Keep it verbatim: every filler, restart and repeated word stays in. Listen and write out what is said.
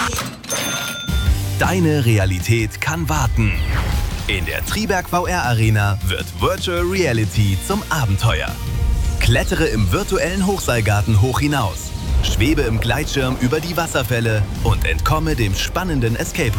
Deine Realität kann warten. In der Triberg V R Arena wird Virtual Reality zum Abenteuer. Klettere im virtuellen Hochseilgarten hoch hinaus, schwebe im Gleitschirm über die Wasserfälle und entkomme dem spannenden Escape